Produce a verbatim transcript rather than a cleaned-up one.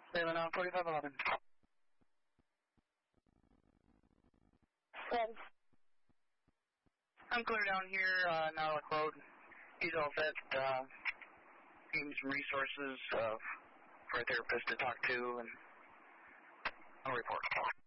seven on forty-five eleven. Good. I'm clear down here, uh, Narlock Road. He's all set. Uh, gave me some resources uh, for a therapist to talk to, and I'll report.